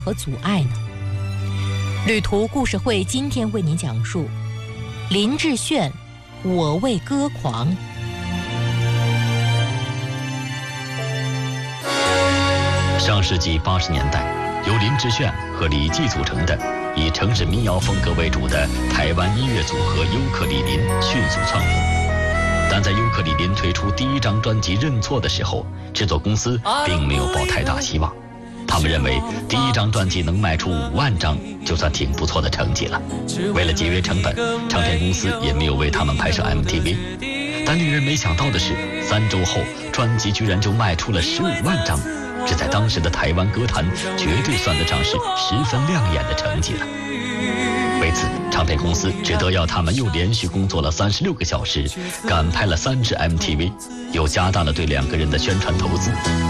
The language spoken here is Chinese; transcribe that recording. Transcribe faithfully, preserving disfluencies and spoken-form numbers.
和阻碍呢？旅途故事会今天为您讲述林志炫《我为歌狂》。 上世纪八十年代，由林志炫和李记组成的以城市民谣风格为主的台湾音乐组合尤克里林迅速蹿红。但在尤克里林推出第一张专辑《认错》的时候，制作公司并没有抱太大希望。他们认为第一张专辑能卖出五万张就算挺不错的成绩了。为了节约成本，唱片公司也没有为他们拍摄 M T V。 但令人没想到的是，三周后专辑居然就卖出了十五万张，这在当时的台湾歌坛绝对算得上是十分亮眼的成绩了。为此，唱片公司只得要他们又连续工作了三十六个小时，赶拍了三支 M T V， 又加大了对两个人的宣传投资。